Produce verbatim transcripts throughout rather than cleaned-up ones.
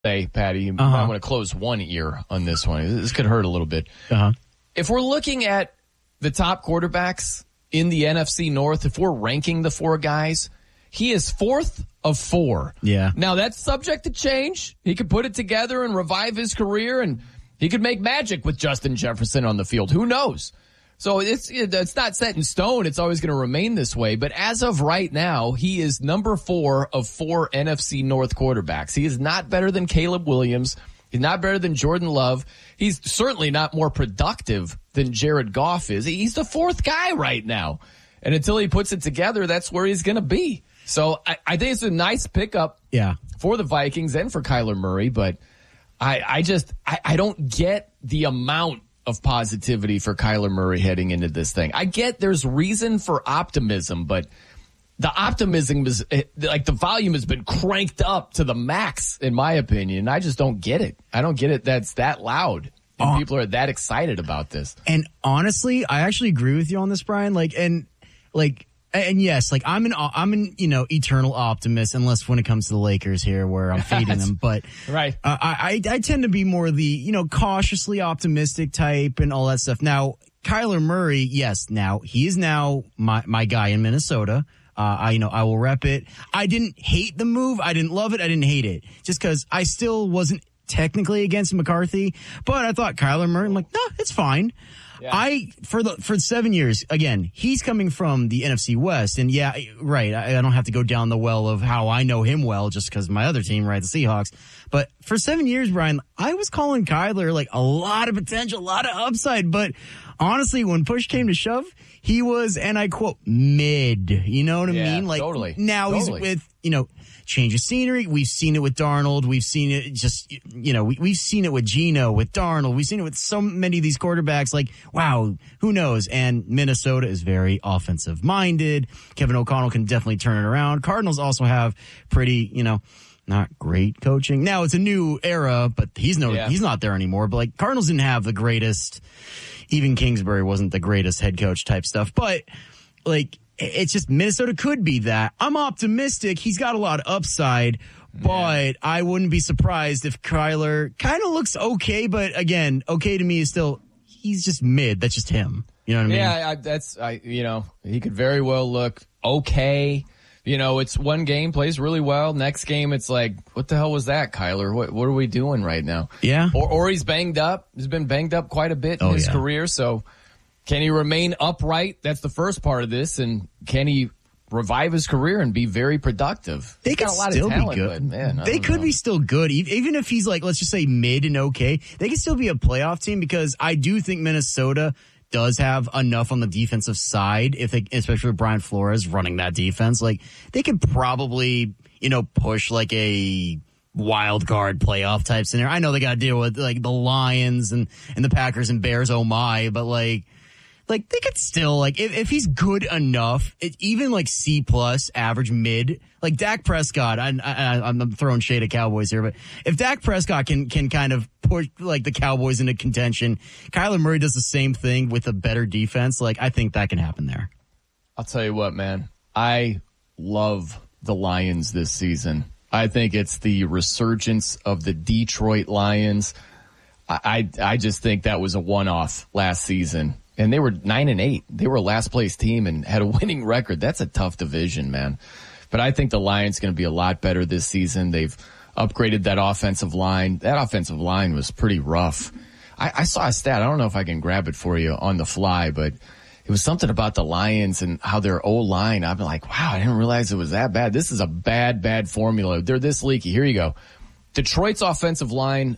Hey, Patty, you uh-huh. might want to close one ear on this one. This could hurt a little bit. Uh-huh. If we're looking at the top quarterbacks in the N F C North, if we're ranking the four guys, he is fourth of four. Yeah. Now, that's subject to change. He could put it together and revive his career, and he could make magic with Justin Jefferson on the field. Who knows? So it's it's not set in stone. It's always going to remain this way. But as of right now, he is number four of four N F C North quarterbacks. He is not better than Caleb Williams. He's not better than Jordan Love. He's certainly not more productive than Jared Goff is. He's the fourth guy right now. And until he puts it together, that's where he's going to be. So I, I think it's a nice pickup yeah. for the Vikings and for Kyler Murray. But I, I just I, I don't get the amount of positivity for Kyler Murray heading into this thing. I get there's reason for optimism, but the optimism is like the volume has been cranked up to the max, in my opinion. I just don't get it. I don't get it. That's that loud. And uh, people are that excited about this. And honestly, I actually agree with you on this, Brian. Like, and like, and yes, like I'm an, I'm an, you know, eternal optimist, unless when it comes to the Lakers here where I'm fading them. But right. uh, I, I tend to be more the, you know, cautiously optimistic type and all that stuff. Now, Kyler Murray, yes, now he is now my, my guy in Minnesota. Uh, I, you know, I will rep it. I didn't hate the move. I didn't love it. I didn't hate it just because I still wasn't technically against McCarthy, but I thought Kyler Murray, I'm like, no, it's fine. Yeah. I for the for seven years again. He's coming from the N F C West, and yeah, right. I, I don't have to go down the well of how I know him well, just because my other team, right, the Seahawks. But for seven years, Brian, I was calling Kyler like a lot of potential, a lot of upside. But honestly, when push came to shove, he was, and I quote, mid. You know what I yeah, mean? Like totally. now totally. he's with, you know, change of scenery. We've seen it with Darnold. We've seen it just, you know, we, we've seen it with Geno, with Darnold. We've seen it with so many of these quarterbacks. Like, wow, who knows? And Minnesota is very offensive minded. Kevin O'Connell can definitely turn it around. Cardinals also have pretty, you know, not great coaching. Now it's a new era, but he's no, yeah. he's not there anymore. But like Cardinals didn't have the greatest, even Kingsbury wasn't the greatest head coach type stuff. But like, it's just Minnesota could be that. I'm optimistic. He's got a lot of upside, but yeah. I wouldn't be surprised if Kyler kind of looks okay. But again, okay to me is still, he's just mid. That's just him. You know what I mean? Yeah, I, that's, I, you know, he could very well look okay. You know, it's one game, plays really well. Next game, it's like, what the hell was that, Kyler? What what are we doing right now? Yeah. Or or he's banged up. He's been banged up quite a bit in oh, his yeah. career. So can he remain upright? That's the first part of this. And can he revive his career and be very productive? They He's could got a lot still of talent, be good. But, man, they could know. be still good. Even if he's like, let's just say mid and okay, they could still be a playoff team because I do think Minnesota does have enough on the defensive side, if they, especially with Brian Flores running that defense. Like, they could probably, you know, push like a wild card playoff type scenario. I know they got to deal with like the Lions and, and the Packers and Bears, oh my, but like, like they could still, like, if, if he's good enough, it, even like C plus, average mid, like Dak Prescott, I, I, I'm throwing shade at Cowboys here, but if Dak Prescott can, can kind of push like the Cowboys into contention, Kyler Murray does the same thing with a better defense. Like, I think that can happen there. I'll tell you what, man, I love the Lions this season. I think it's the resurgence of the Detroit Lions. I, I, I just think that was a one-off last season. And they were nine and eight. They were a last place team and had a winning record. That's a tough division, man. But I think the Lions going to be a lot better this season. They've upgraded that offensive line. That offensive line was pretty rough. I, I saw a stat. I don't know if I can grab it for you on the fly, but it was something about the Lions and how their O-line. I'm like, wow, I didn't realize it was that bad. This is a bad, bad formula. They're this leaky. Here you go. Detroit's offensive line,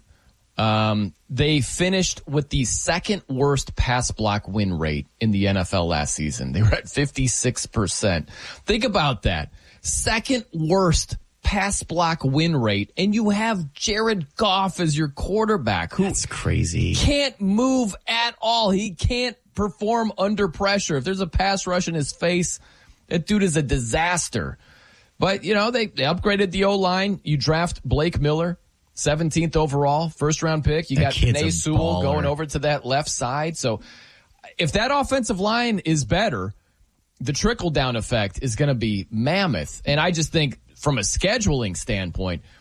Um, they finished with the second worst pass block win rate in the N F L last season. They were at fifty-six percent. Think about that. Second worst pass block win rate, and you have Jared Goff as your quarterback, who That's crazy. Can't move at all. He can't perform under pressure. If there's a pass rush in his face, that dude is a disaster. But, you know, they, they upgraded the O-line. You draft Blake Miller, seventeenth overall, first round pick. You that got Penei Sewell going over to that left side. So if that offensive line is better, the trickle down effect is going to be mammoth. And I just think from a scheduling standpoint,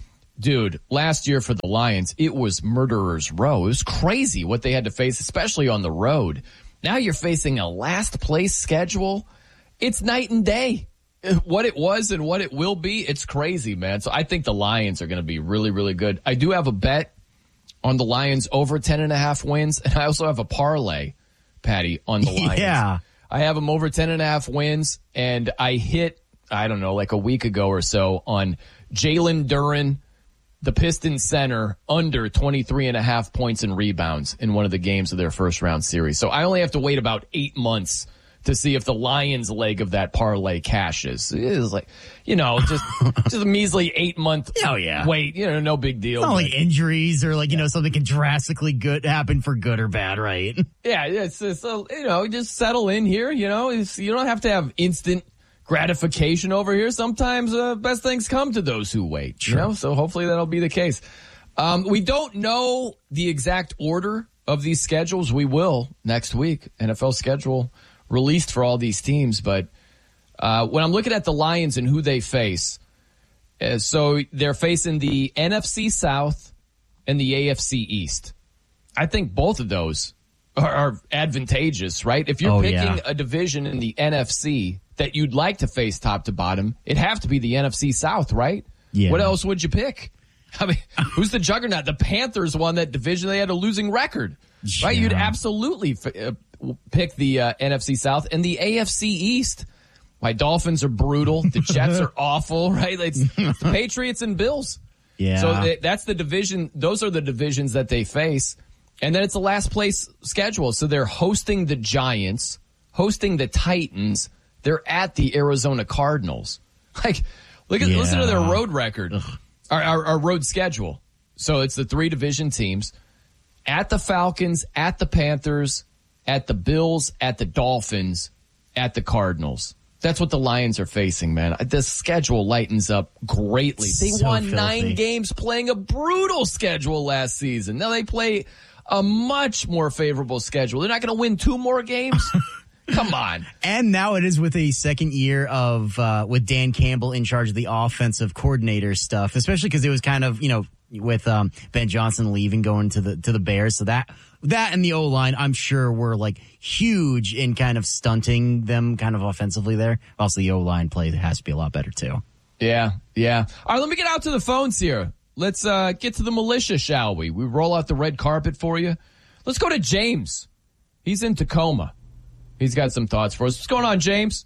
dude, last year for the Lions, it was murderer's row. It was crazy what they had to face, especially on the road. Now you're facing a last place schedule. It's night and day. What it was and what it will be, it's crazy, man. So I think the Lions are going to be really, really good. I do have a bet on the Lions over ten and a half wins, and I also have a parlay, Patty, on the Lions. Yeah. I have them over ten and a half wins, and I hit, I don't know, like a week ago or so on Jalen Duren, the Pistons center, under twenty-three and a half points and rebounds in one of the games of their first round series. So I only have to wait about eight months to see if the Lions leg of that parlay cashes. It is like, you know, just just a measly eight month oh, yeah. wait, you know, no big deal. It's not but, like injuries or like, you know, something can drastically good happen for good or bad, right? Yeah, it's, it's a, you know, just settle in here, you know, it's, you don't have to have instant gratification over here. Sometimes uh, best things come to those who wait, sure. you know, so hopefully that'll be the case. Um, we don't know the exact order of these schedules. We will next week. N F L schedule released for all these teams, but uh, when I'm looking at the Lions and who they face, uh, so they're facing the N F C South and the A F C East. I think both of those are, are advantageous, right? If you're oh, picking yeah. a division in the N F C that you'd like to face top to bottom, it'd have to be the N F C South, right? Yeah. What else would you pick? I mean, who's the juggernaut? The Panthers won that division. They had a losing record, yeah. right? You'd absolutely f- uh, pick the uh, N F C South and the A F C East. My Dolphins are brutal. The Jets are awful, right? It's, it's the Patriots and Bills. Yeah. So th- that's the division. Those are the divisions that they face. And then it's the last place schedule. So they're hosting the Giants, hosting the Titans. They're at the Arizona Cardinals. Like, look at, yeah. listen to their road record, our, our, our road schedule. So it's the three division teams at the Falcons, at the Panthers, at the Bills, at the Dolphins, at the Cardinals. That's what the Lions are facing, man. The schedule lightens up greatly. They so won filthy. nine games playing a brutal schedule last season. Now they play a much more favorable schedule. They're not going to win two more games. Come on. And now it is with a second year of, uh, with Dan Campbell in charge of the offensive coordinator stuff, especially because it was kind of, you know, with, um, Ben Johnson leaving, going to the, to the Bears. So that, that and the O-line, I'm sure were like huge in kind of stunting them kind of offensively there. Also, the O-line play has to be a lot better too. Yeah. Yeah. All right. Let me get out to the phones here. Let's, uh, get to the militia, shall we? We roll out the red carpet for you. Let's go to James. He's in Tacoma. He's got some thoughts for us. What's going on, James?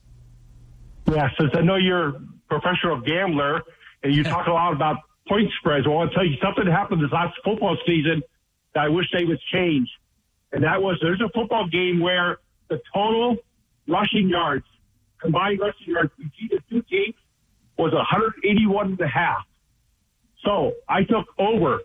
Yeah, since I know you're a professional gambler and you talk a lot about point spreads, I want to tell you something happened this last football season that I wish they would change. And that was there's a football game where the total rushing yards, combined rushing yards between the two teams was one eighty-one and a half. So I took over,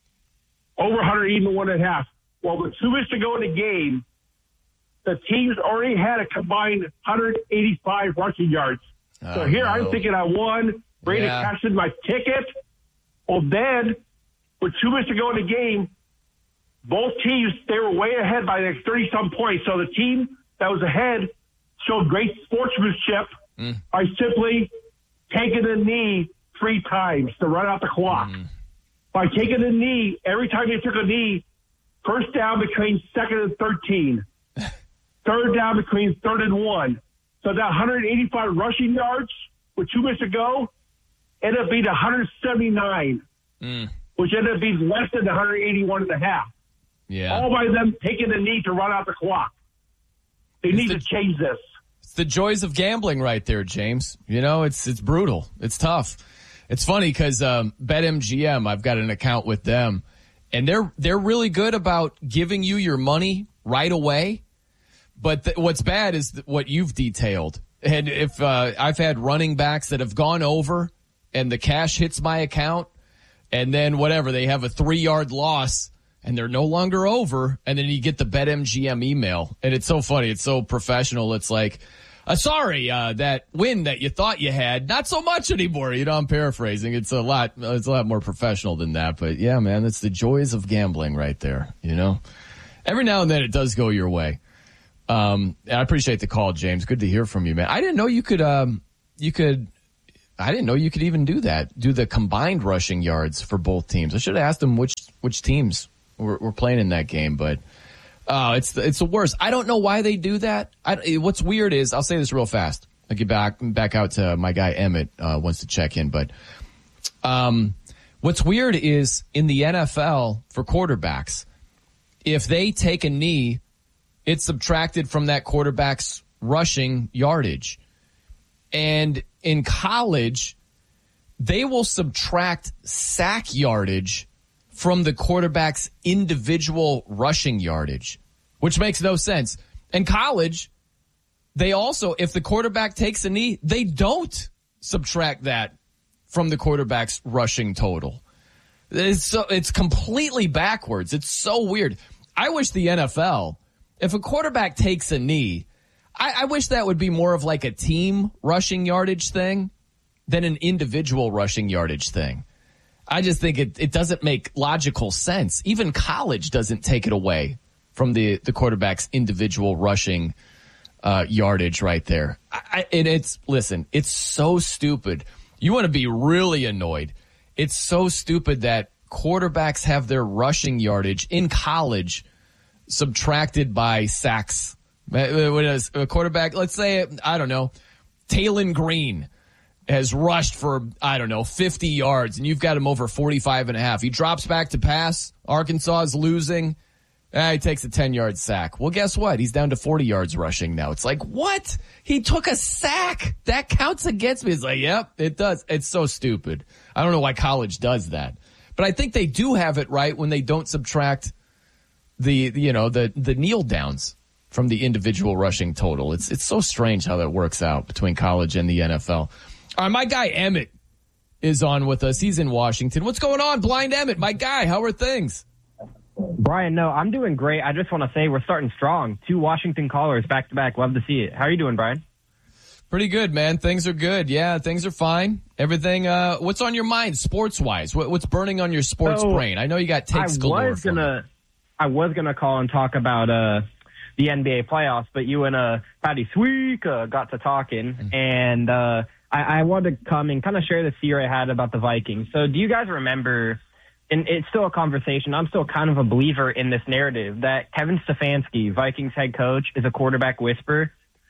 over one eighty-one and a half. Well, with two minutes to go in the game, the teams already had a combined one eighty-five rushing yards. Oh, so here no. I'm thinking I won, ready Yeah. to cash in my ticket. Well, then, with two minutes to go in the game, both teams, they were way ahead by like thirty-some points. So the team that was ahead showed great sportsmanship Mm. by simply taking a knee three times to run out the clock. Mm. By taking a knee, every time they took a knee, first down between second and thirteen. Third down between third and one. So that one eighty-five rushing yards with two minutes to go ended up being one seventy-nine, Mm. which ended up being less than the one eighty-one and a half. Yeah. All by them taking the knee to run out the clock. They It's need the- to change this. It's the joys of gambling right there, James. You know, it's it's brutal. It's tough. It's funny because um, BetMGM, I've got an account with them, and they're they're really good about giving you your money right away. But th- what's bad is th- what you've detailed. And if uh, I've had running backs that have gone over and the cash hits my account, and then whatever, they have a three-yard loss, and they're no longer over, and then you get the BetMGM email. And it's so funny. It's so professional. It's like, uh, sorry, uh, that win that you thought you had, not so much anymore. You know, I'm paraphrasing. It's a lot, it's a lot more professional than that. But yeah, man, it's the joys of gambling right there. You know, every now and then it does go your way. Um, and I appreciate the call, James. Good to hear from you, man. I didn't know you could, um, you could I didn't know you could even do that. Do the combined rushing yards for both teams. I should have asked them which which teams were, were playing in that game, but oh, it's the, it's the worst. I don't know why they do that. I, what's weird is, I'll say this real fast. I'll get back back out to my guy Emmett uh, wants to check in, but um, what's weird is in the N F L for quarterbacks, if they take a knee, it's subtracted from that quarterback's rushing yardage. And in college, they will subtract sack yardage from the quarterback's individual rushing yardage, which makes no sense. In college, they also, if the quarterback takes a knee, they don't subtract that from the quarterback's rushing total. It's so, it's completely backwards. It's so weird. I wish the N F L, if a quarterback takes a knee, I, I wish that would be more of like a team rushing yardage thing than an individual rushing yardage thing. I just think it, it doesn't make logical sense. Even college doesn't take it away from the, the quarterback's individual rushing uh, yardage right there. I, and it's, listen, it's so stupid. You want to be really annoyed. It's so stupid that quarterbacks have their rushing yardage in college subtracted by sacks. What is a quarterback? Let's say, I don't know, Taylon Green has rushed for, I don't know, fifty yards, and you've got him over forty-five and a half. He drops back to pass. Arkansas is losing. Eh, he takes a ten-yard sack. Well, guess what? He's down to forty yards rushing now. It's like, what? He took a sack. That counts against me. It's like, yep, it does. It's so stupid. I don't know why college does that. But I think they do have it right when they don't subtract the, you know, the, the kneel downs from the individual rushing total. It's it's so strange how that works out between college and the N F L. All right, my guy Emmett is on with us. He's in Washington. What's going on, Blind Emmett? My guy, how are things? Brian, no, I'm doing great. I just want to say we're starting strong. Two Washington callers back to back. Love to see it. How are you doing, Brian? Pretty good, man. Things are good. Yeah, things are fine. Everything. Uh, what's on your mind, sports wise? What, what's burning on your sports so, brain? I know you got takes I galore. Was gonna, I was gonna call and talk about uh, the N B A playoffs, but you and uh, Patty Sweek uh, got to talking, mm-hmm. and uh, I, I wanted to come and kind of share the theory I had about the Vikings. So, do you guys remember? And it's still a conversation. I'm still kind of a believer in this narrative that Kevin Stefanski, Vikings head coach, is a quarterback whisperer.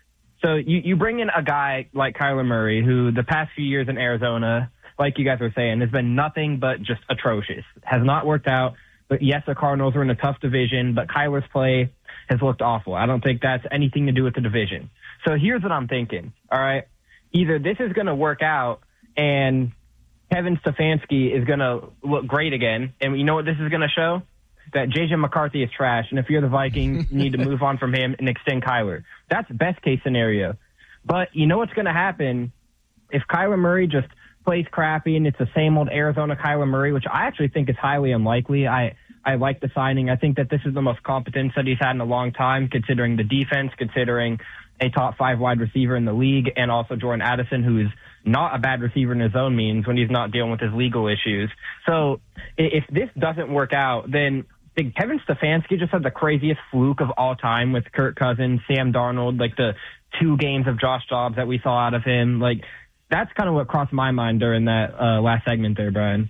So you, you bring in a guy like Kyler Murray, who the past few years in Arizona, like you guys were saying, has been nothing but just atrocious. Has not worked out. But yes, the Cardinals are in a tough division, but Kyler's play has looked awful. I don't think that's anything to do with the division. So here's what I'm thinking. All right. Either this is going to work out and Kevin Stefanski is going to look great again. And you know what this is going to show? That J J McCarthy is trash. And if you're the Vikings, you need to move on from him and extend Kyler. That's best case scenario. But you know what's going to happen if Kyler Murray just plays crappy and it's the same old Arizona Kyler Murray, which I actually think is highly unlikely. I, I like the signing. I think that this is the most competence that he's had in a long time, considering the defense, considering a top five wide receiver in the league, and also Jordan Addison, who is not a bad receiver in his own means when he's not dealing with his legal issues. So if this doesn't work out, then Kevin Stefanski just had the craziest fluke of all time with Kirk Cousins, Sam Darnold, like the two games of Josh Dobbs that we saw out of him. Like, that's kind of what crossed my mind during that uh, last segment there, Brian.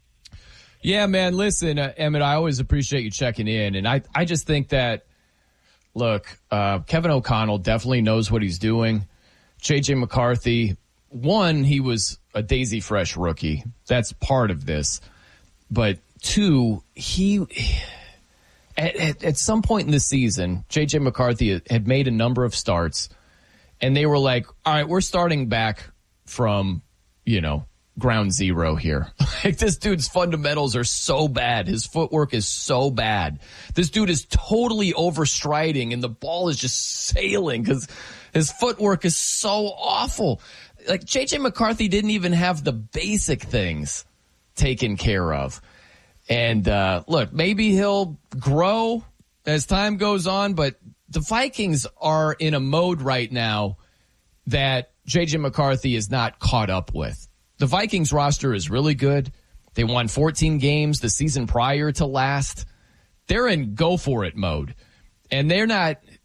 Yeah, man, listen, uh, Emmett, I always appreciate you checking in. And I, I just think that, look, uh, Kevin O'Connell definitely knows what he's doing. J J McCarthy, one, he was a Daisy Fresh rookie. That's part of this. But two, he at, at, at some point in the season, J J McCarthy had made a number of starts, and they were like, all right, we're starting back from, you know, ground zero here. Like, this dude's fundamentals are so bad. His footwork is so bad. This dude is totally overstriding, and the ball is just sailing because his footwork is so awful. Like, J J McCarthy didn't even have the basic things taken care of. And uh, look, maybe he'll grow as time goes on, but the Vikings are in a mode right now that J J McCarthy is not caught up with. The Vikings roster is really good. They won fourteen games the season prior to last. They're in go for it mode. And they're not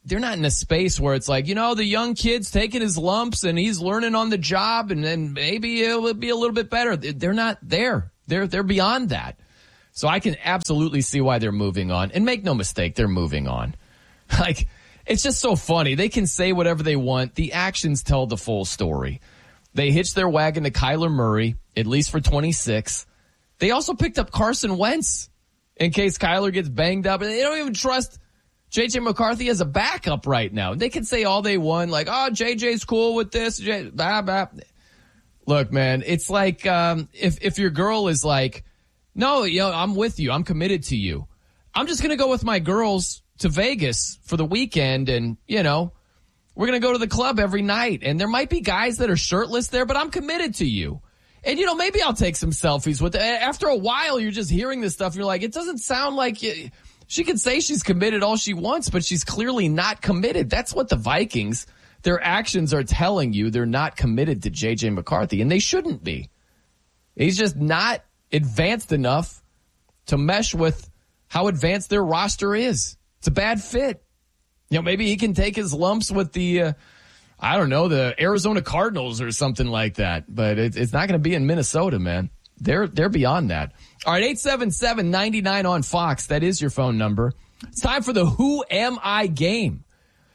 they're not in a space where it's like, you know, the young kid's taking his lumps and he's learning on the job and then maybe it'll be a little bit better. They're not there. They're, they're beyond that. So I can absolutely see why they're moving on. And make no mistake, they're moving on. Like, it's just so funny. They can say whatever they want. The actions tell the full story. They hitched their wagon to Kyler Murray, at least for twenty-six. They also picked up Carson Wentz in case Kyler gets banged up. And they don't even trust J J McCarthy as a backup right now. They can say all they want, like, oh, J J's cool with this. J- blah, blah. Look, man, it's like um, if, if your girl is like, no, you know, I'm with you. I'm committed to you. I'm just going to go with my girls to Vegas for the weekend and, you know, we're going to go to the club every night. And there might be guys that are shirtless there, but I'm committed to you. And, you know, maybe I'll take some selfies with it. After a while, you're just hearing this stuff. And you're like, it doesn't sound like you. She can say she's committed all she wants, but she's clearly not committed. That's what the Vikings, their actions are telling you. They're not committed to J J McCarthy, and they shouldn't be. He's just not advanced enough to mesh with how advanced their roster is. It's a bad fit. You know, maybe he can take his lumps with the, uh, I don't know, the Arizona Cardinals or something like that. But it, it's not going to be in Minnesota, man. They're they're beyond that. All right, eight seven seven, nine nine on Fox. That is your phone number. It's time for the Who Am I game.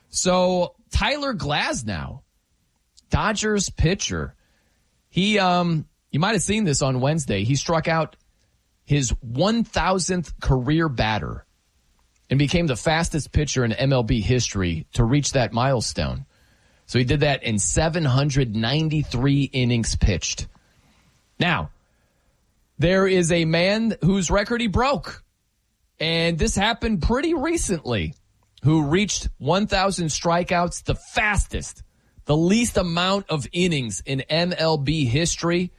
So Tyler Glasnow, Dodgers pitcher, he um you might have seen this on Wednesday. He struck out his one thousandth career batter and became the fastest pitcher in M L B history to reach that milestone. So he did that in seven hundred ninety-three innings pitched. Now, there is a man whose record he broke, and this happened pretty recently, who reached one thousand strikeouts, the fastest, the least amount of innings in M L B history.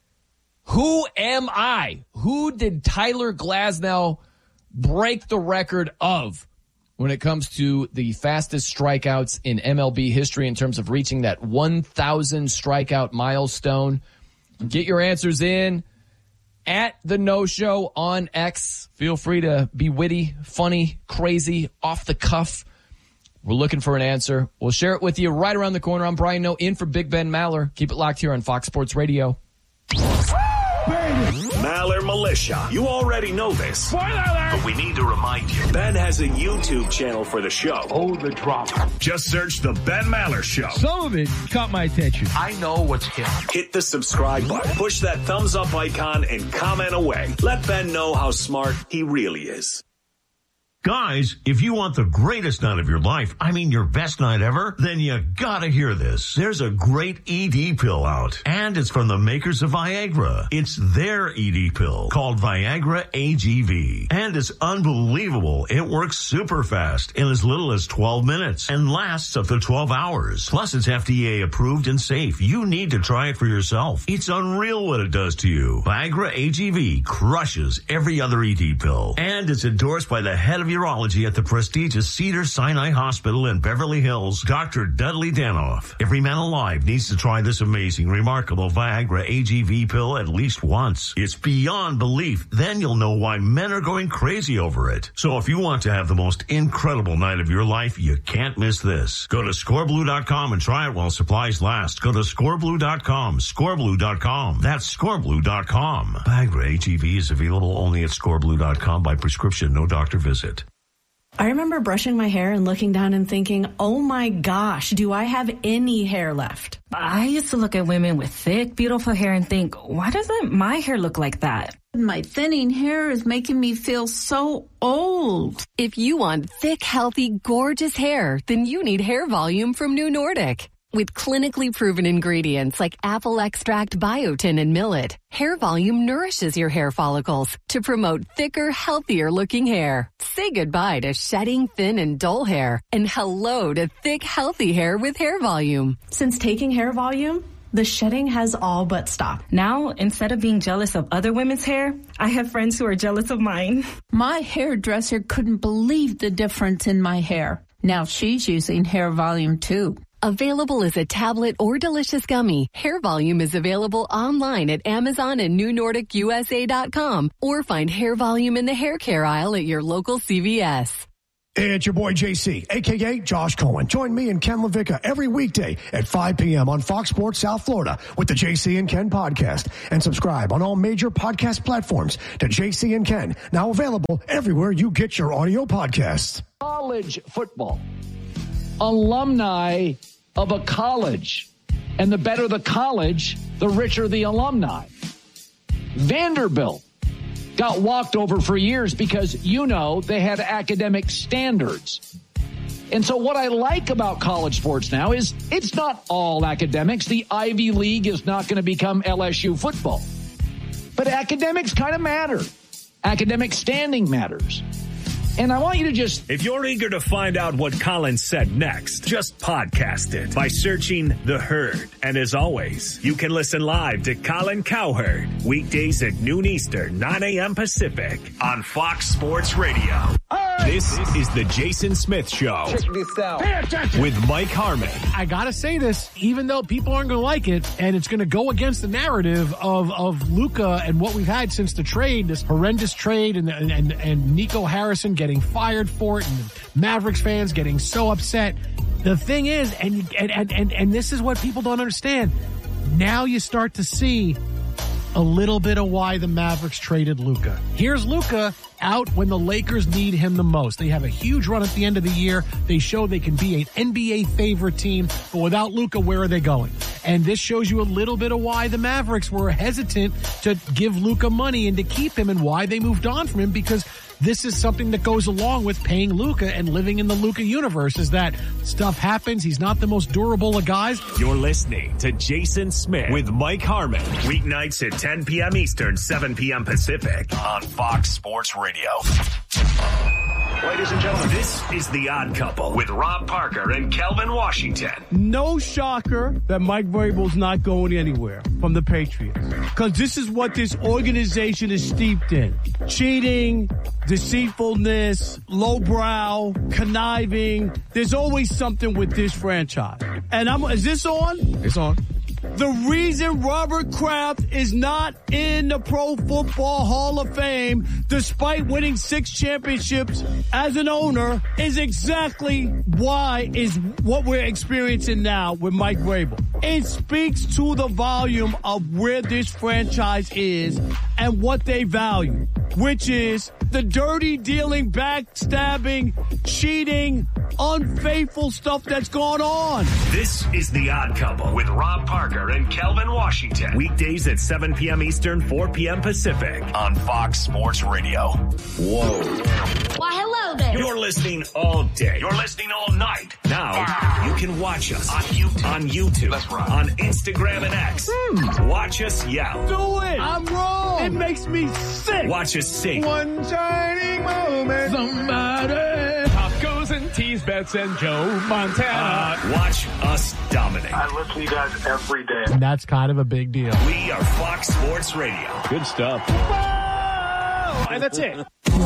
Who am I? Who did Tyler Glasnow break the record of when it comes to the fastest strikeouts in M L B history in terms of reaching that one thousand strikeout milestone? Get your answers in at the No Show on X. Feel free to be witty, funny, crazy, off the cuff. We're looking for an answer. We'll share it with you right around the corner. I'm Brian Noe, in for Big Ben Maller. Keep it locked here on Fox Sports Radio. Maller Militia. You already know this, but we need to remind you. Ben has a YouTube channel for the show. Oh, the drop. Just search The Ben Maller Show. Some of it caught my attention. I know what's hip. Hit the subscribe button, push that thumbs up icon, and comment away. Let Ben know how smart he really is. Guys, if you want the greatest night of your life, I mean your best night ever, then you gotta hear this. There's a great E D pill out, and it's from the makers of Viagra. It's their E D pill called Viagra A G V, and it's unbelievable. It works super fast in as little as twelve minutes and lasts up to twelve hours. Plus, it's F D A approved and safe. You need to try it for yourself. It's unreal what it does to you. Viagra A G V crushes every other E D pill, and it's endorsed by the head of urology at the prestigious Cedars-Sinai Hospital in Beverly Hills, Doctor Dudley Danoff. Every man alive needs to try this amazing, remarkable Viagra A G V pill at least once. It's beyond belief. Then you'll know why men are going crazy over it. So if you want to have the most incredible night of your life, you can't miss this. Go to score blue dot com and try it while supplies last. Go to score blue dot com, score blue dot com. That's score blue dot com. Viagra A G V is available only at score blue dot com by prescription, no doctor visit. I remember brushing my hair and looking down and thinking, oh my gosh, do I have any hair left? I used to look at women with thick, beautiful hair and think, why doesn't my hair look like that? My thinning hair is making me feel so old. If you want thick, healthy, gorgeous hair, then you need Hair Volume from New Nordic. With clinically proven ingredients like apple extract, biotin, and millet, Hair Volume nourishes your hair follicles to promote thicker, healthier-looking hair. Say goodbye to shedding, thin, and dull hair, and hello to thick, healthy hair with Hair Volume. Since taking Hair Volume, the shedding has all but stopped. Now, instead of being jealous of other women's hair, I have friends who are jealous of mine. My hairdresser couldn't believe the difference in my hair. Now she's using Hair Volume too. Available as a tablet or delicious gummy, Hair Volume is available online at Amazon and new nordic u s a dot com, or find Hair Volume in the hair care aisle at your local C V S. It's your boy J C, a k a. Josh Cohen. Join me and Ken LaVicka every weekday at five p.m. on Fox Sports South Florida with the J C and Ken podcast. And subscribe on all major podcast platforms to J C and Ken, now available everywhere you get your audio podcasts. College football. Alumni of a college. And the better the college, the richer the alumni. Vanderbilt got walked over for years because, you know, they had academic standards. And so what I like about college sports now is it's not all academics. The Ivy League is not going to become L S U football. But academics kind of matter. Academic standing matters. And I want you to just... If you're eager to find out what Colin said next, just podcast it by searching The Herd. And as always, you can listen live to Colin Cowherd weekdays at noon Eastern, nine a.m. Pacific on Fox Sports Radio. This is the Jason Smith Show. Check this out. With Mike Harmon. I gotta say this, even though people aren't gonna like it, and it's gonna go against the narrative of, of Luka and what we've had since the trade, this horrendous trade, and, and, and Nico Harrison getting fired for it, and Mavericks fans getting so upset. The thing is, and, and, and, and this is what people don't understand, now you start to see a little bit of why the Mavericks traded Luka. Here's Luka out when the Lakers need him the most. They have a huge run at the end of the year. They show they can be an N B A favorite team, but without Luka, where are they going? And this shows you a little bit of why the Mavericks were hesitant to give Luka money and to keep him, and why they moved on from him, because this is something that goes along with paying Luka and living in the Luka universe, is that stuff happens. He's not the most durable of guys. You're listening to Jason Smith with Mike Harmon. Weeknights at ten p.m. Eastern, seven p.m. Pacific on Fox Sports Radio. Ladies and gentlemen, this is The Odd Couple with Rob Parker and Kelvin Washington. No shocker that Mike Vrabel's not going anywhere from the Patriots, because this is what this organization is steeped in: cheating, deceitfulness, lowbrow, conniving. There's always something with this franchise. And I'm, is this on? It's on. The reason Robert Kraft is not in the Pro Football Hall of Fame, despite winning six championships as an owner, is exactly why is what we're experiencing now with Mike Vrabel. It speaks to the volume of where this franchise is and what they value, which is the dirty dealing, backstabbing, cheating, unfaithful stuff that's going on. This is The Odd Couple with Rob Parker and Kelvin Washington. Weekdays at seven p.m. Eastern, four p.m. Pacific on Fox Sports Radio. Whoa. Why, hello there. You're listening all day. You're listening all night. Now, you can watch us on YouTube, on, YouTube, That's right. on Instagram and X. Hmm. Watch us yell. Do it. I'm wrong. It makes me sick. Watch us sing. One shining moment. Somebody. Tacos and teas, bets and Joe Montana. Uh, watch us dominate. I listen to you guys every day. And that's kind of a big deal. We are Fox Sports Radio. Good stuff. Whoa! And that's it.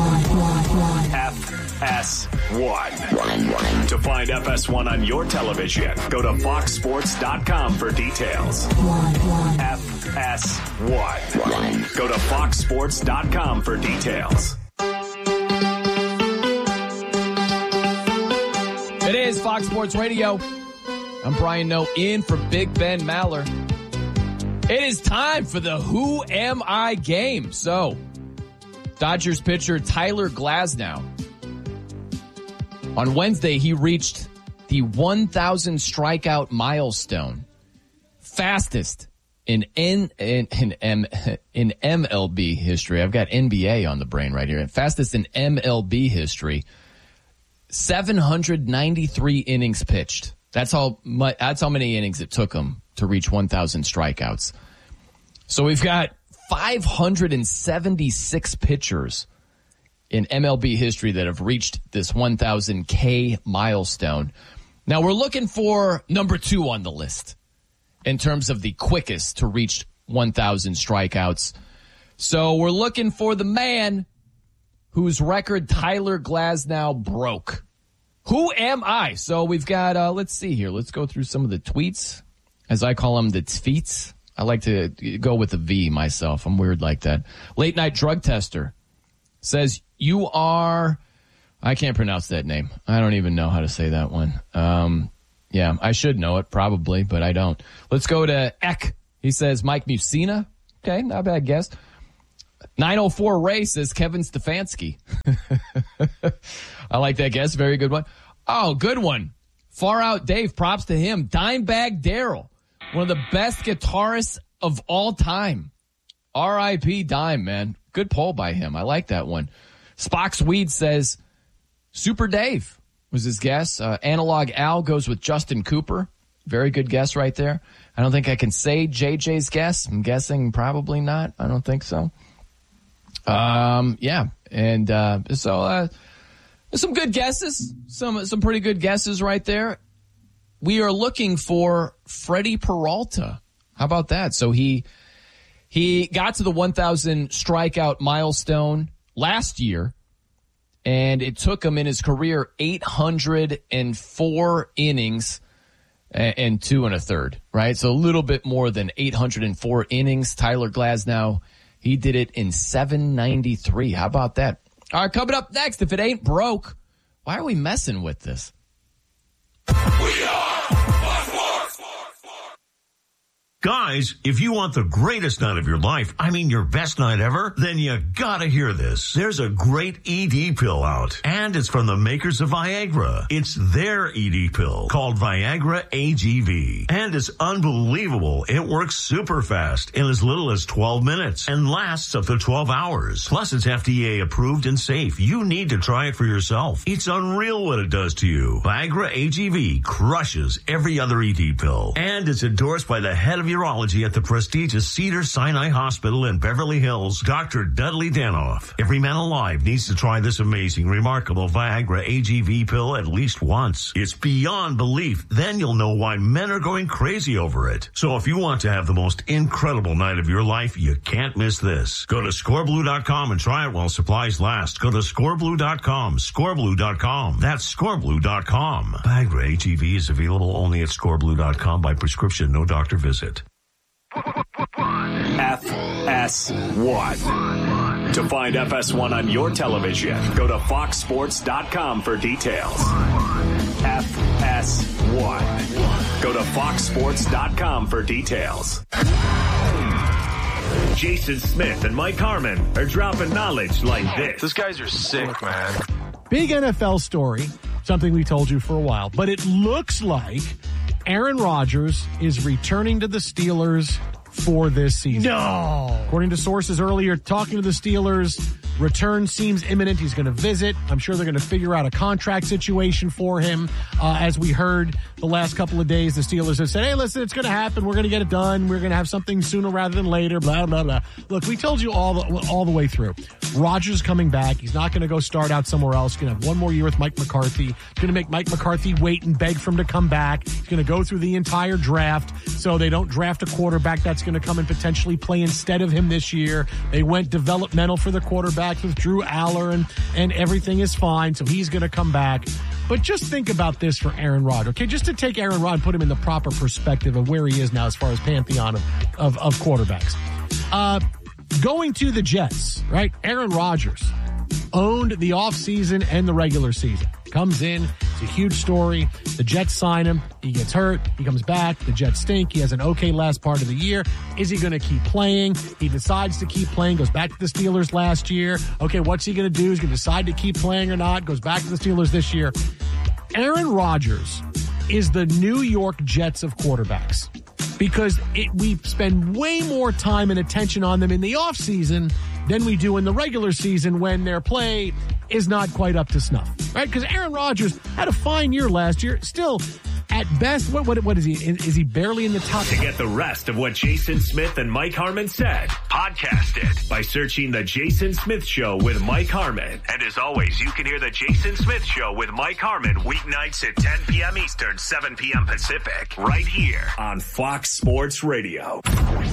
F S one. To find F S one on your television, go to fox sports dot com for details. F S one. Go to fox sports dot com for details. It is Fox Sports Radio. I'm Brian Noe, in for Big Ben Maller. It is time for the Who Am I game. So, Dodgers pitcher Tyler Glasnow. On Wednesday, he reached the one thousand strikeout milestone. Fastest in N, in, in, M, in M L B history. I've got N B A on the brain right here. Fastest in M L B history. seven hundred ninety-three innings pitched. That's how much, that's how many innings it took him to reach one thousand strikeouts. So we've got five hundred seventy-six pitchers in M L B history that have reached this one thousand K milestone. Now we're looking for number two on the list in terms of the quickest to reach one thousand strikeouts. So we're looking for the man whose record Tyler Glasnow broke. Who am I? So we've got, uh, let's see here. Let's go through some of the tweets, as I call them, the tweets. I like to go with a V myself. I'm weird like that. Late Night Drug Tester says, you are I can't pronounce that name. I don't even know how to say that one. Um, yeah, I should know it probably, but I don't. Let's go to Eck. He says Mike Mussina. Okay, not a bad guess. nine oh four Ray says Kevin Stefanski. I like that guess. Very good one. Oh, good one. Far Out Dave. Props to him. Dimebag Darrell. One of the best guitarists of all time. R I P Dime, man. Good poll by him. I like that one. Spock's Weed says Super Dave was his guess. Uh, Analog Al goes with Justin Cooper. Very good guess right there. I don't think I can say J J's guess. I'm guessing probably not. I don't think so. Um, yeah. And, uh, so, uh, some good guesses. Some, some pretty good guesses right there. We are looking for Freddie Peralta. How about that? So he, he got to the one thousand strikeout milestone last year, and it took him in his career eight hundred four innings and two and a third, right? So a little bit more than eight hundred four innings. Tyler Glasnow, he did it in seven ninety-three. How about that? All right, coming up next, if it ain't broke, why are we messing with this? We are Guys, if you want the greatest night of your life, I mean your best night ever, then you gotta hear this. There's a great E D pill out, and it's from the makers of Viagra. It's their E D pill called Viagra A G V, and it's unbelievable. It works super fast in as little as twelve minutes and lasts up to twelve hours. Plus, it's F D A approved and safe. You need to try it for yourself. It's unreal what it does to you. Viagra A G V crushes every other E D pill, and it's endorsed by the head of urology at the prestigious Cedars-Sinai Hospital in Beverly Hills, Doctor Dudley Danoff. Every man alive needs to try this amazing, remarkable Viagra A G V pill at least once. It's beyond belief. Then you'll know why men are going crazy over it. So if you want to have the most incredible night of your life, you can't miss this. Go to score blue dot com and try it while supplies last. Go to score blue dot com, score blue dot com. That's score blue dot com. Viagra A G V is available only at score blue dot com by prescription, no doctor visit. F S one. To find F S one on your television, go to fox sports dot com for details. F S one. Go to fox sports dot com for details. Jason Smith and Mike Harmon are dropping knowledge like this. Those guys are sick, man. Big N F L story, something we told you for a while, but it looks like Aaron Rodgers is returning to the Steelers for this season. No. According to sources earlier, talking to the Steelers, return seems imminent. He's going to visit. I'm sure they're going to figure out a contract situation for him. Uh, as we heard the last couple of days, the Steelers have said, hey, listen, it's going to happen. We're going to get it done. We're going to have something sooner rather than later, blah, blah, blah. Look, we told you all the, all the way through. Rodgers coming back. He's not going to go start out somewhere else. He's going to have one more year with Mike McCarthy. He's going to make Mike McCarthy wait and beg for him to come back. He's going to go through the entire draft so they don't draft a quarterback that's going to come and potentially play instead of him this year. They went developmental for the quarterbacks with Drew Aller, and, and everything is fine, so he's going to come back. But just think about this for Aaron Rodgers, okay? Just to take Aaron Rodgers and put him in the proper perspective of where he is now as far as pantheon of, of, of quarterbacks. Uh, going to the Jets, right? Aaron Rodgers owned the offseason and the regular season. Comes in, it's a huge story. The Jets sign him. He gets hurt. He comes back. The Jets stink. He has an okay last part of the year. Is he going to keep playing? He decides to keep playing. Goes back to the Steelers last year. Okay, what's he going to do? He's going to decide to keep playing or not. Goes back to the Steelers this year. Aaron Rodgers is the New York Jets of quarterbacks because it, we spend way more time and attention on them in the offseason than we do in the regular season when their play is not quite up to snuff, right? Because Aaron Rodgers had a fine year last year. Still, at best, what what what is he? Is he barely in the top? To get the rest of what Jason Smith and Mike Harmon said, podcast it by searching The Jason Smith Show with Mike Harmon. And as always, you can hear The Jason Smith Show with Mike Harmon weeknights at ten p.m. Eastern, seven p.m. Pacific, right here on Fox Sports Radio.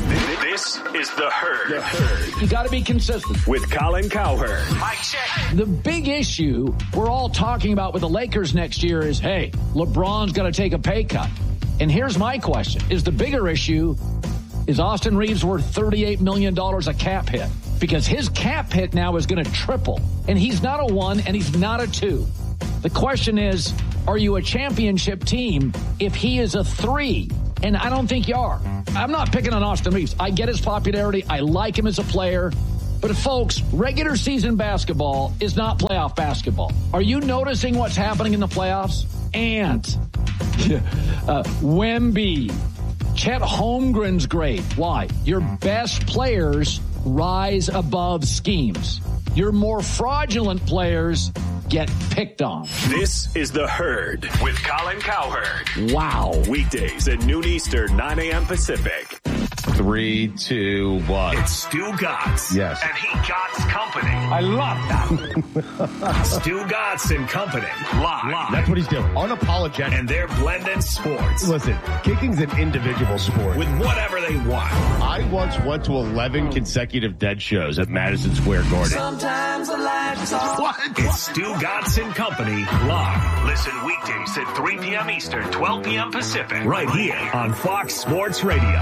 This is The Herd. The Herd. You got to be consistent. With Colin Cowherd. Mike check. The big issue we're all talking about with the Lakers next year is, hey, LeBron's got to take a pay cut. And here's my question. Is the bigger issue, is Austin Reeves worth thirty-eight million dollars a cap hit? because his cap hit now is going to triple. And he's not a one and he's not a two. The question is, are you a championship team if he is a three? And I don't think you are. I'm not picking on Austin Reeves. I get his popularity. I like him as a player. But folks, regular season basketball is not playoff basketball. Are you noticing what's happening in the playoffs? And uh, Wemby, Chet Holmgren's great. Why? Your best players rise above schemes. Your more fraudulent players get picked on. This is The Herd with Colin Cowherd. Wow. Weekdays at noon Eastern, nine a.m. Pacific. Three, two, one. It's Stu Gotts. Yes. And he Gotts Company. I love that. Stu Gotts and Company. Live. Live. That's what he's doing. Unapologetic. And they're blending sports. Listen, kicking's an individual sport. With whatever they want. I once went to eleven consecutive dead shows at Madison Square Garden. Sometimes I like to talk. What? It's Stu Gotts and Company live. Listen weekdays at three p.m. Eastern, twelve p.m. Pacific. Right here on Fox Sports Radio.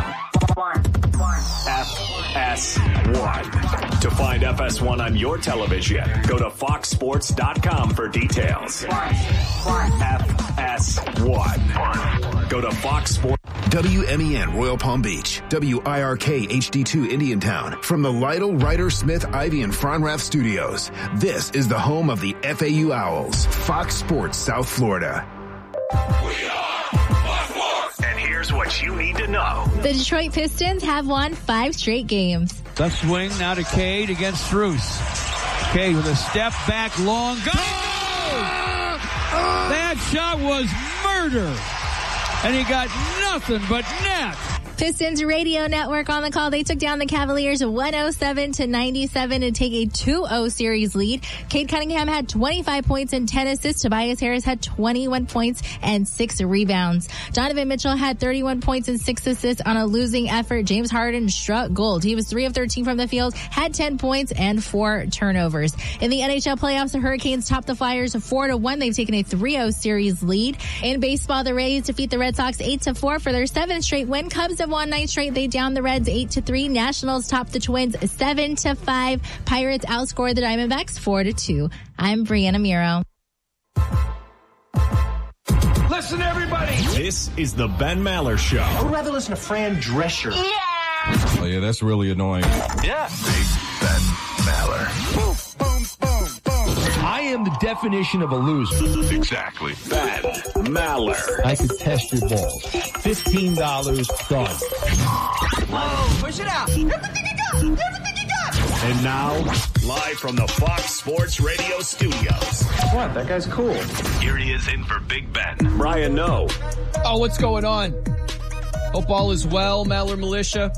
F S one. To find F S one on your television, go to fox sports dot com for details. F S one. Go to Fox Sports. W M E N Royal Palm Beach, W I R K H D two Indiantown. From the Lytle, Ryder, Smith, Ivy, and Fronrath studios, this is the home of the F A U Owls, Fox Sports South Florida. And here's what you need to know. The Detroit Pistons have won five straight games. The swing now to Cade against Strus. Cade with a step back, long go! That shot was murder. And he got nothing but net. Pistons radio network on the call. They took down the Cavaliers one oh seven to ninety-seven to take a two oh series lead. Cade Cunningham had twenty-five points and ten assists. Tobias Harris had twenty-one points and six rebounds. Donovan Mitchell had thirty-one points and six assists on a losing effort. James Harden struck gold. He was three of thirteen from the field, had ten points and four turnovers. In the N H L playoffs, the Hurricanes topped the Flyers four to one. They've taken a three oh series lead. In baseball, the Rays defeat the Red Sox eight to four for their seventh straight win. Cubs have won nine straight. They downed the Reds eight to three. Nationals topped the Twins seven to five. Pirates outscored the Diamondbacks four to two. I'm Brianna Miro. Listen, everybody. This is the Ben Maller Show. I would rather listen to Fran Drescher. Yeah. Oh, yeah, that's really annoying. Yeah. Big Ben Maller. Boom, boom, boom, boom. I am the definition of a loser. Exactly. Ben Maller. I could test your balls. fifteen dollars done. Whoa, push it out. Everything you got. Everything you got. And now, live from the Fox Sports Radio studios. What? That guy's cool. Here he is in for Big Ben. Brian No. Oh, what's going on? Hope all is well, Maller Militia.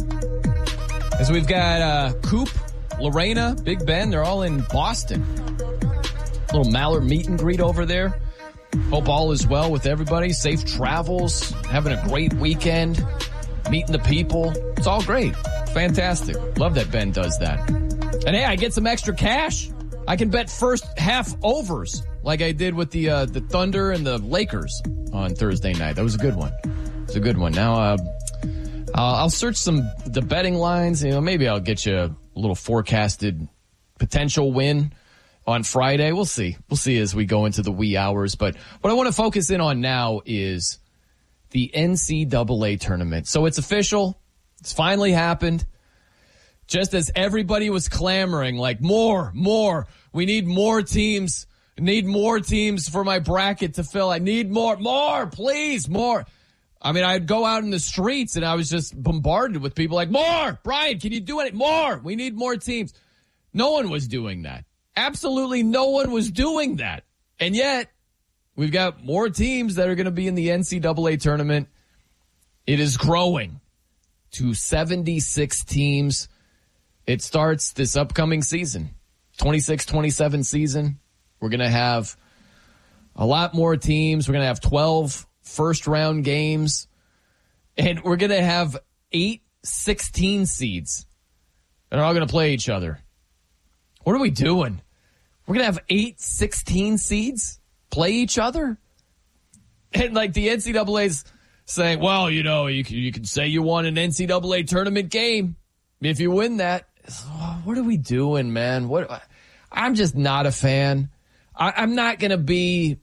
As we've got uh, Coop, Lorena, Big Ben, they're all in Boston. Little Maller meet and greet over there. Hope all is well with everybody. Safe travels, having a great weekend, meeting the people. It's all great. Fantastic. Love that Ben does that. And hey, I get some extra cash. I can bet first half overs like I did with the uh, the Thunder and the Lakers on Thursday night. That was a good one. It's a good one. Now, uh, I'll, I'll search some the betting lines. You know, maybe I'll get you a little forecasted potential win on Friday. We'll see. We'll see as we go into the wee hours. But what I want to focus in on now is the N C double A tournament. So it's official. It's finally happened. Just as everybody was clamoring, like, more, more. We need more teams. I need more teams for my bracket to fill. I need more, more, please, more. I mean, I'd go out in the streets and I was just bombarded with people like, more, Brian, can you do it? More. We need more teams. No one was doing that. Absolutely no one was doing that. And yet, we've got more teams that are going to be in the N C double A tournament. It is growing to seventy-six teams. It starts this upcoming season, twenty-six twenty-seven season. We're going to have a lot more teams. We're going to have twelve first-round games. And we're going to have eight sixteen seeds that are all going to play each other. What are we doing? We're going to have eight sixteen seeds play each other? And like the N C double A's saying, well, you know, you can, you can say you won an N C double A tournament game if you win that. what are we doing, man? What? I'm just not a fan. I, I'm not going to be,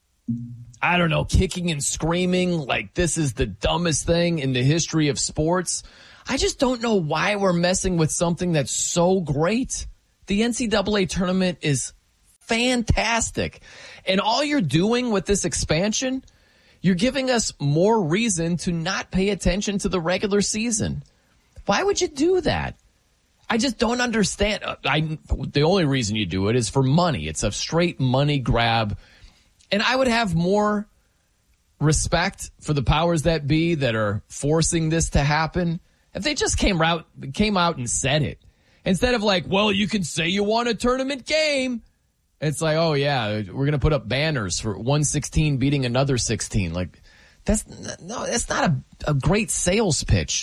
I don't know, kicking and screaming like this is the dumbest thing in the history of sports. I just don't know why we're messing with something that's so great. The N C double A tournament is fantastic. And all you're doing with this expansion, you're giving us more reason to not pay attention to the regular season. Why would you do that? I just don't understand. I, the only reason you do it is for money. It's a straight money grab. And I would have more respect for the powers that be that are forcing this to happen if they just came out, came out and said it. Instead of like, well, you can say you want a tournament game. It's like, oh, yeah, we're going to put up banners for one sixteen beating another sixteen. Like, that's no, that's not a, a great sales pitch.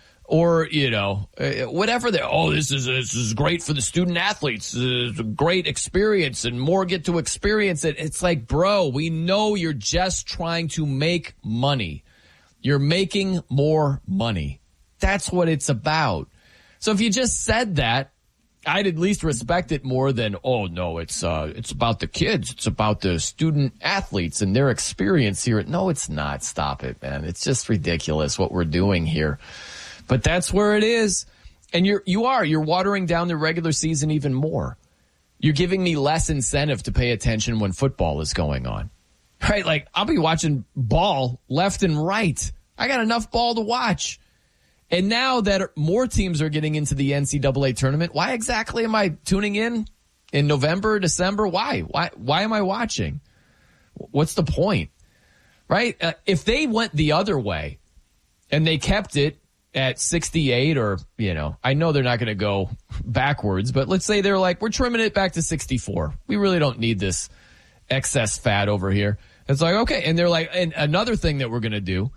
Or, you know, whatever. They oh, this is this is great for the student athletes. It's a great experience and more get to experience it. It's like, bro, we know you're just trying to make money. You're making more money. That's what it's about. So if you just said that, I'd at least respect it more than, oh, no, it's uh, it's about the kids. It's about the student athletes and their experience here. No, it's not. Stop it, man. It's just ridiculous what we're doing here. But that's where it is. And you're, you are, you're watering down the regular season even more. You're giving me less incentive to pay attention when football is going on. Right? Like, I'll be watching ball left and right. I got enough ball to watch. And now that more teams are getting into the N C double A tournament, why exactly am I tuning in in November, December? Why? Why, why am I watching? What's the point? Right? Uh, if they went the other way and they kept it at sixty-eight, or, you know, I know they're not going to go backwards, but let's say they're like, we're trimming it back to sixty-four. We really don't need this excess fat over here. It's like, okay. And they're like, and another thing that we're going to do,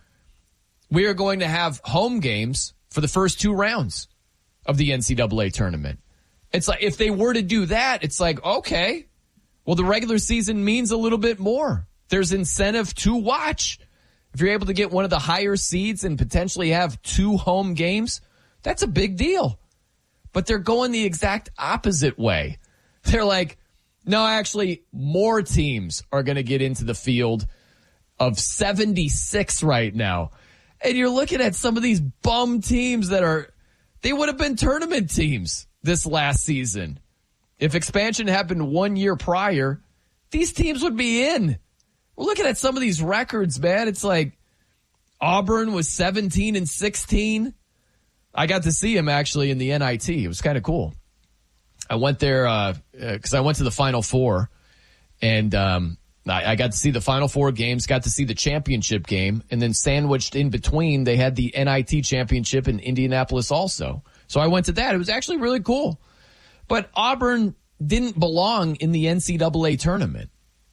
we are going to have home games for the first two rounds of the N C double A tournament. It's like, if they were to do that, it's like, okay, well, the regular season means a little bit more. There's incentive to watch. If you're able to get one of the higher seeds and potentially have two home games, that's a big deal. But they're going the exact opposite way. They're like, no, actually, more teams are going to get into the field of seventy-six right now. And you're looking at some of these bum teams that are, they would have been tournament teams this last season. If expansion happened one year prior, these teams would be in. We're looking at some of these records, man. It's like Auburn was seventeen and sixteen. I got to see him actually in the N I T. It was kind of cool. I went there uh, because I went to the Final Four, and um, I, I got to see the Final Four games, got to see the championship game, and then sandwiched in between, they had the N I T championship in Indianapolis also. So I went to that. It was actually really cool. But Auburn didn't belong in the N C double A tournament.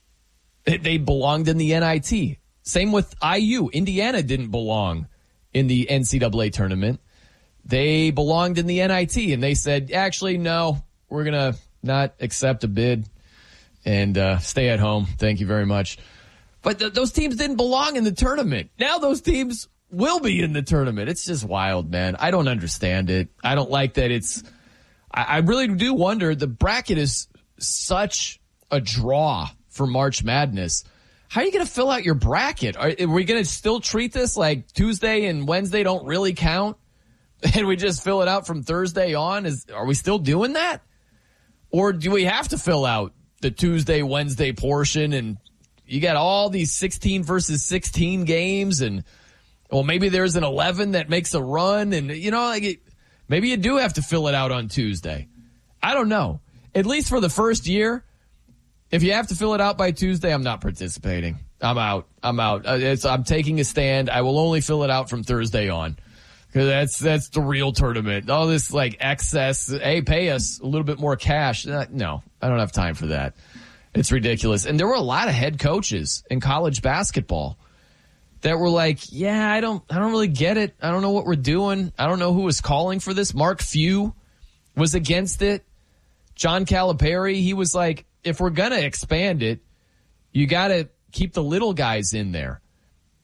They belonged in the N I T. Same with I U. Indiana didn't belong in the N C double A tournament. They belonged in the N I T, and they said, actually, no, we're going to not accept a bid and uh, stay at home. Thank you very much. But th- those teams didn't belong in the tournament. Now those teams will be in the tournament. It's just wild, man. I don't understand it. I don't like that it's I, I really do wonder. The bracket is such a draw for March Madness. How are you going to fill out your bracket? Are, are we going to still treat this like Tuesday and Wednesday don't really count? And we just fill it out from Thursday on? Is Are we still doing that? Or do we have to fill out the Tuesday, Wednesday portion? And you got all these sixteen versus sixteen games. And, well, maybe there's an eleven that makes a run. And, you know, like it, maybe you do have to fill it out on Tuesday. I don't know. At least for the first year, if you have to fill it out by Tuesday, I'm not participating. I'm out. I'm out. Uh, it's, I'm taking a stand. I will only fill it out from Thursday on. Because that's, that's the real tournament. All this, like, excess, hey, pay us a little bit more cash. Uh, no, I don't have time for that. It's ridiculous. And there were a lot of head coaches in college basketball that were like, yeah, I don't, I don't really get it. I don't know what we're doing. I don't know who was calling for this. Mark Few was against it. John Calipari, he was like, if we're going to expand it, you got to keep the little guys in there.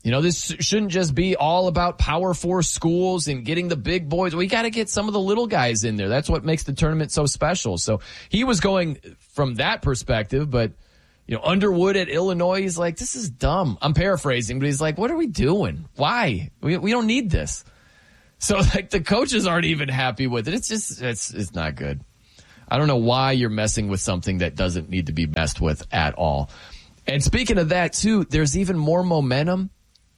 You know, this shouldn't just be all about Power Four schools and getting the big boys. We got to get some of the little guys in there. That's what makes the tournament so special. So he was going from that perspective, but, you know, Underwood at Illinois, he's like, this is dumb. I'm paraphrasing, but he's like, what are we doing? Why? We we don't need this. So, like, the coaches aren't even happy with it. It's just, it's it's not good. I don't know why you're messing with something that doesn't need to be messed with at all. And speaking of that, too, there's even more momentum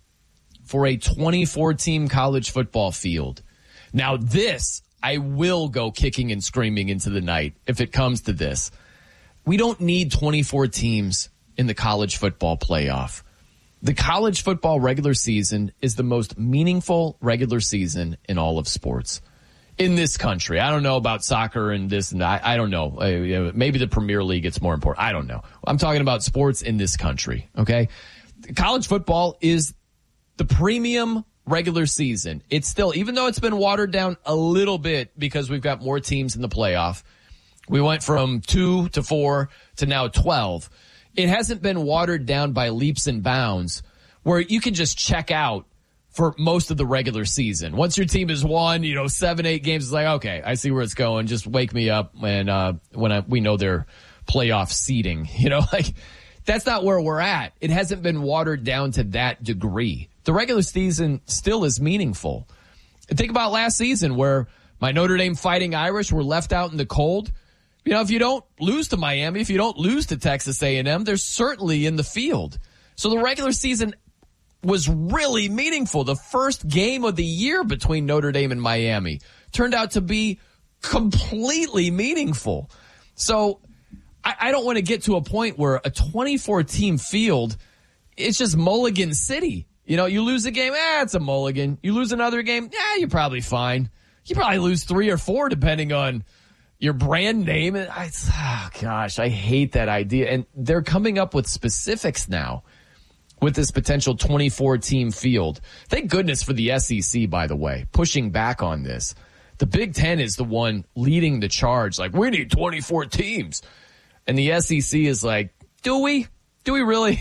for a twenty-four team college football field. Now, this, I will go kicking and screaming into the night if it comes to this. We don't need twenty-four teams in the college football playoff. The college football regular season is the most meaningful regular season in all of sports in this country. I don't know about soccer and this and that. I don't know. Maybe the Premier League gets more important. I don't know. I'm talking about sports in this country, okay? College football is the premium regular season. It's still, even though it's been watered down a little bit because we've got more teams in the playoff, we went from two to four to now twelve. It hasn't been watered down by leaps and bounds where you can just check out for most of the regular season. Once your team has won, you know, seven, eight games, it's like, okay, I see where it's going. Just wake me up when, uh, when I, we know their playoff seeding, you know, like that's not where we're at. It hasn't been watered down to that degree. The regular season still is meaningful. Think about last season where my Notre Dame Fighting Irish were left out in the cold. You know, if you don't lose to Miami, if you don't lose to Texas A and M, they're certainly in the field. So the regular season was really meaningful. The first game of the year between Notre Dame and Miami turned out to be completely meaningful. So I, I don't want to get to a point where a twenty-four team field, it's just Mulligan City. You know, you lose a game, eh, it's a mulligan. You lose another game, yeah, you're probably fine. You probably lose three or four depending on your brand name. I, oh gosh, I hate that idea. And they're coming up with specifics now with this potential twenty-four team field. Thank goodness for the S E C, by the way, pushing back on this. The Big Ten is the one leading the charge. Like, we need twenty-four teams. And the S E C is like, do we? Do we really?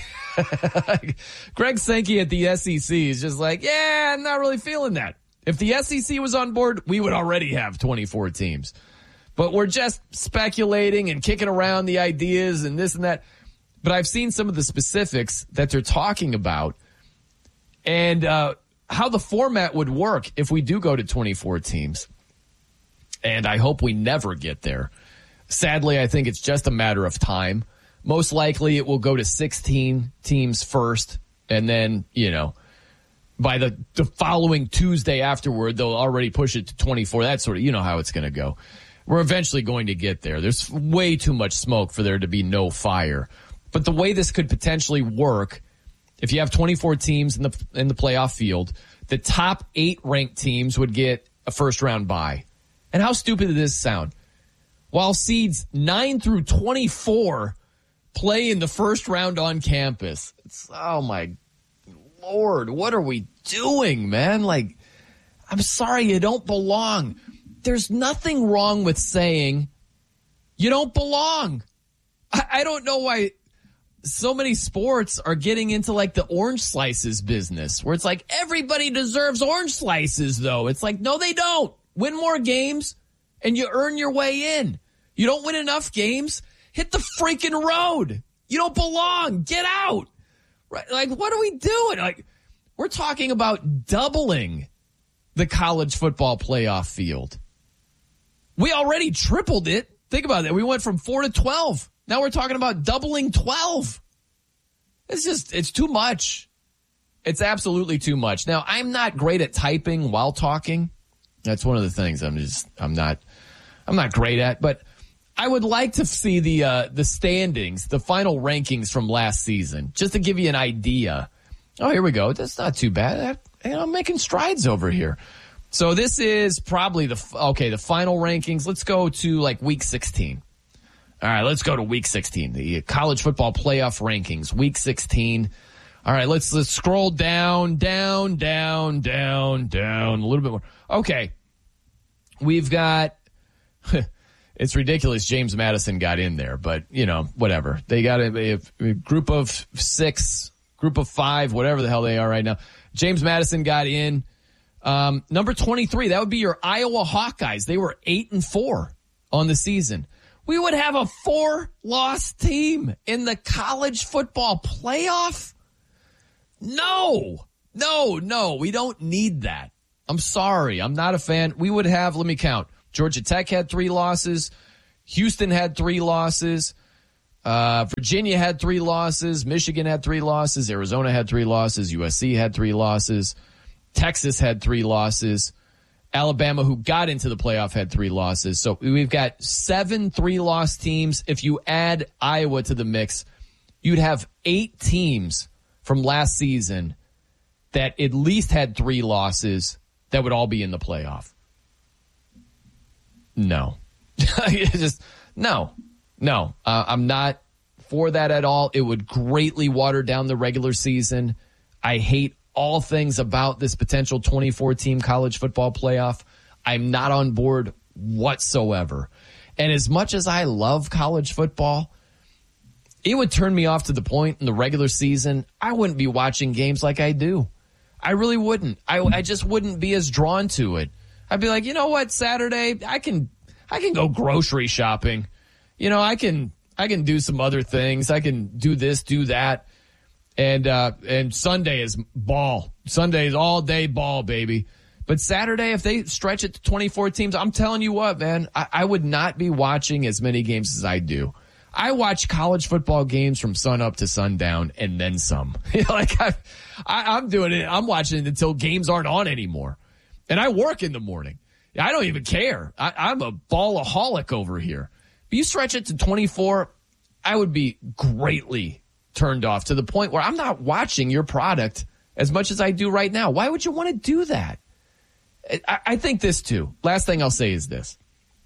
Greg Sankey at the S E C is just like, yeah, I'm not really feeling that. If the S E C was on board, we would already have twenty-four teams. But we're just speculating and kicking around the ideas and this and that. But I've seen some of the specifics that they're talking about and uh, how the format would work if we do go to twenty-four teams. And I hope we never get there. Sadly, I think it's just a matter of time. Most likely it will go to sixteen teams first, and then, you know, by the, the following Tuesday afterward, they'll already push it to twenty-four. That sort of, you know how it's going to go. We're eventually going to get there. There's way too much smoke for there to be no fire. But the way this could potentially work, if you have twenty-four teams in the in the playoff field, the top eight ranked teams would get a first round bye. And how stupid does this sound? While seeds nine through twenty-four play in the first round on campus. It's, oh my Lord, what are we doing, man? Like, I'm sorry, you don't belong. There's nothing wrong with saying you don't belong. I, I don't know why so many sports are getting into like the orange slices business where it's like everybody deserves orange slices though. It's like, no, they don't. Win more games and you earn your way in. You don't win enough games, hit the freaking road. You don't belong. Get out. Right? Like, what are we doing? Like, we're talking about doubling the college football playoff field. We already tripled it. Think about that. We went from four to twelve. Now we're talking about doubling twelve. It's just, it's too much. It's absolutely too much. Now, I'm not great at typing while talking. That's one of the things I'm just, I'm not, I'm not great at, but I would like to see the uh, the standings, the final rankings from last season, just to give you an idea. Oh, here we go. That's not too bad. I, you know, I'm making strides over here. So this is probably the, okay, the final rankings. Let's go to like week sixteen. All right, let's go to week sixteen, the college football playoff rankings, week sixteen. All right, let's let's scroll down, down, down, down, down, a little bit more. Okay, we've got... It's ridiculous James Madison got in there, but, you know, whatever. They got a, a, a group of six group of five, whatever the hell they are right now. James Madison got in. Um, number twenty-three, that would be your Iowa Hawkeyes. They were eight and four on the season. We would have a four-loss team in the college football playoff? No, no, no, we don't need that. I'm sorry. I'm not a fan. We would have, let me count. Georgia Tech had three losses. Houston had three losses. Uh, Virginia had three losses. Michigan had three losses. Arizona had three losses. U S C had three losses. Texas had three losses. Alabama, who got into the playoff, had three losses. So we've got seven three-loss teams. If you add Iowa to the mix, you'd have eight teams from last season that at least had three losses that would all be in the playoff. No. Just no. No. Uh, I'm not for that at all. It would greatly water down the regular season. I hate all things about this potential twenty-four team college football playoff. I'm not on board whatsoever. And as much as I love college football, it would turn me off to the point in the regular season I wouldn't be watching games like I do. I really wouldn't. I, I just wouldn't be as drawn to it. I'd be like, you know what, Saturday, I can I can go grocery shopping. You know, I can I can do some other things. I can do this, do that. And uh, and Sunday is ball. Sunday is all day ball, baby. But Saturday, if they stretch it to twenty-four teams, I'm telling you what, man, I, I would not be watching as many games as I do. I watch college football games from sun up to sundown and then some. like I, I, I'm doing it. I'm watching it until games aren't on anymore. And I work in the morning. I don't even care. I, I'm a ballaholic over here. But you stretch it to twenty-four, I would be greatly turned off to the point where I'm not watching your product as much as I do right now. Why would you want to do that? I, I think this too. Last thing I'll say is this.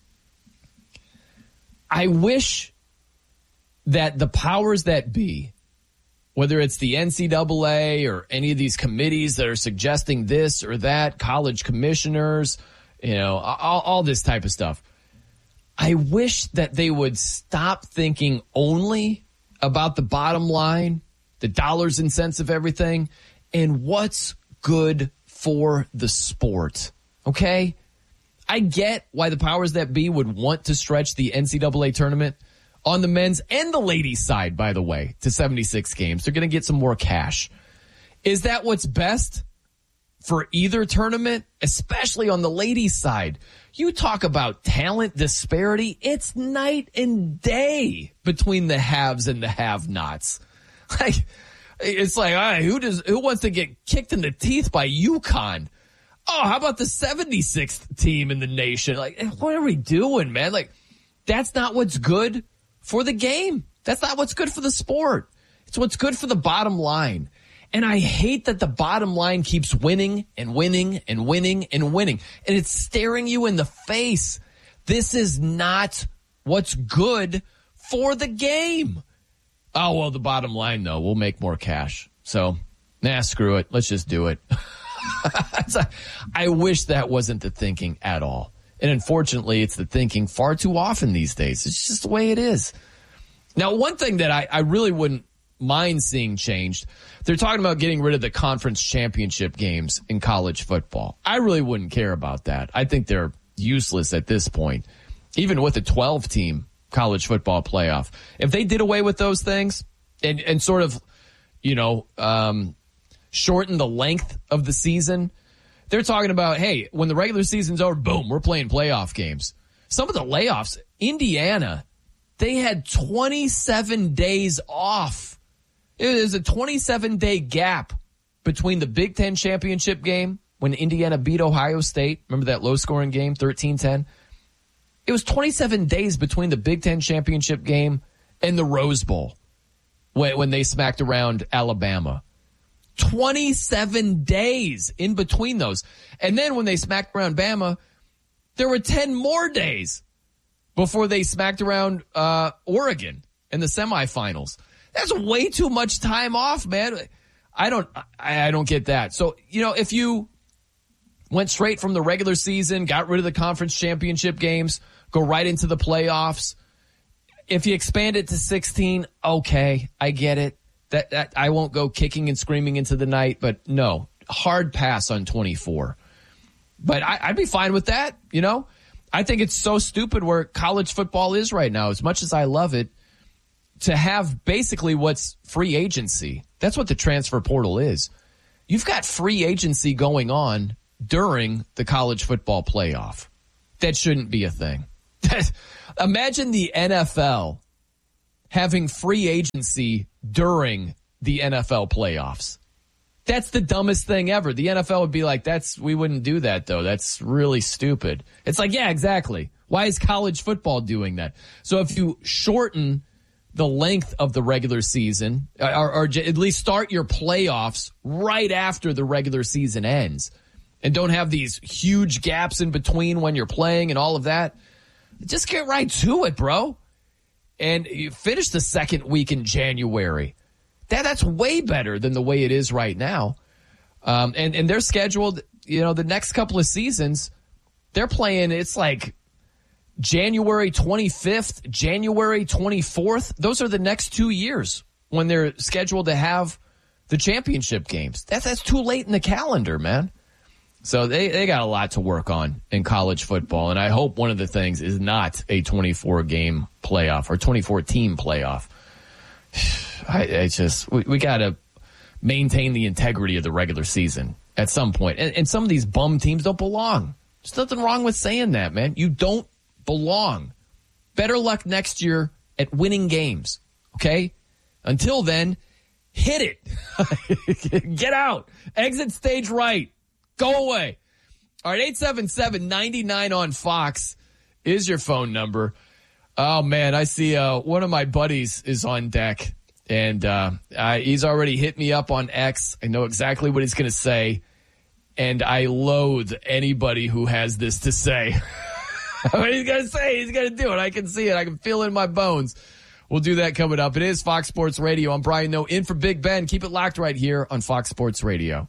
I wish that the powers that be, whether it's the N C double A or any of these committees that are suggesting this or that, college commissioners, you know, all, all this type of stuff, I wish that they would stop thinking only about the bottom line, the dollars and cents of everything, and what's good for the sport. Okay? I get why the powers that be would want to stretch the N C double A tournament on the men's and the ladies' side, by the way, to seventy-six games. They're going to get some more cash. Is that what's best for either tournament, especially on the ladies' side? You talk about talent disparity. It's night and day between the haves and the have-nots. Like, it's like, all right, who does, who wants to get kicked in the teeth by UConn? Oh, how about the seventy-sixth team in the nation? Like, what are we doing, man? Like, that's not what's good for the game. That's not what's good for the sport. It's what's good for the bottom line. And I hate that the bottom line keeps winning and winning and winning and winning. And it's staring you in the face. This is not what's good for the game. Oh, well, the bottom line, though, we'll make more cash. So, nah, screw it. Let's just do it. I wish that wasn't the thinking at all. And unfortunately, it's the thinking far too often these days. It's just the way it is. Now, one thing that I, I really wouldn't mind seeing changed, they're talking about getting rid of the conference championship games in college football. I really wouldn't care about that. I think they're useless at this point, even with a twelve-team college football playoff. If they did away with those things and, and sort of, you know, um, shorten the length of the season, they're talking about, hey, when the regular season's over, boom, we're playing playoff games. Some of the layoffs, Indiana, they had twenty-seven days off. There's a twenty-seven day gap between the Big Ten championship game when Indiana beat Ohio State. Remember that low scoring game, thirteen ten? It was twenty-seven days between the Big Ten championship game and the Rose Bowl when, when they smacked around Alabama. twenty-seven days in between those. And then when they smacked around Bama, there were ten more days before they smacked around uh, Oregon in the semifinals. That's way too much time off, man. I don't, I, I don't get that. So, you know, if you went straight from the regular season, got rid of the conference championship games, go right into the playoffs. If you expand it to sixteen, okay, I get it. That, that I won't go kicking and screaming into the night, but no, hard pass on twenty-four. But I, I'd be fine with that, you know? I think it's so stupid where college football is right now, as much as I love it, to have basically what's free agency. That's what the transfer portal is. You've got free agency going on during the college football playoff. That shouldn't be a thing. Imagine the N F L having free agency during the N F L playoffs. That's the dumbest thing ever. The N F L would be like, "That's we wouldn't do that, though. That's really stupid." It's like, yeah, exactly. Why is college football doing that? So if you shorten the length of the regular season, or, or at least start your playoffs right after the regular season ends, and don't have these huge gaps in between when you're playing and all of that, just get right to it, bro. And you finish the second week in January. That that's way better than the way it is right now. Um, and, and they're scheduled, you know, the next couple of seasons, they're playing, it's like January twenty-fifth, January twenty-fourth. Those are the next two years when they're scheduled to have the championship games. That's, that's too late in the calendar, man. So they, they got a lot to work on in college football. And I hope one of the things is not a twenty-four game playoff or twenty-four team playoff. I, it's just, we, we got to maintain the integrity of the regular season at some point. And, and some of these bum teams don't belong. There's nothing wrong with saying that, man. You don't belong. Better luck next year at winning games. Okay? Until then, hit it. Get out. Exit stage right. Go away. All right, eight seven seven, nine nine on Fox is your phone number. Oh, man, I see uh, one of my buddies is on deck, and uh, uh, he's already hit me up on X. I know exactly what he's going to say, and I loathe anybody who has this to say. What he's going to say, he's going to do it. I can see it. I can feel it in my bones. We'll do that coming up. It is Fox Sports Radio. I'm Brian Noe, in for Big Ben. Keep it locked right here on Fox Sports Radio.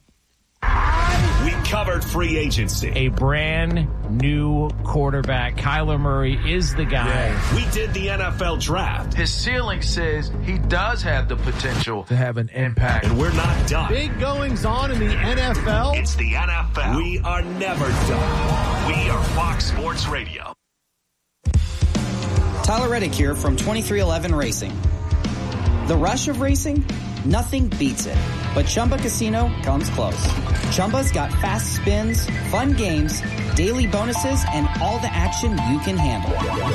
We covered free agency. A brand new quarterback. Kyler Murray is the guy. Yeah. We did the N F L draft. His ceiling says he does have the potential to have an impact. And we're not done. Big goings on in the N F L. It's the N F L. We are never done. We are Fox Sports Radio. Tyler Reddick here from twenty-three eleven Racing. The rush of racing? Nothing beats it. But Chumba Casino comes close. Chumba's got fast spins, fun games, daily bonuses, and all the action you can handle.